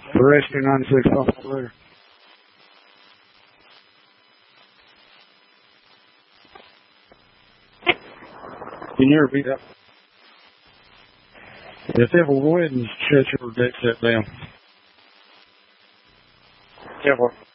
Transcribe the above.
Rescue 96 off the later. Can you repeat that? If it will, go ahead and shut your deck set down. Yeah,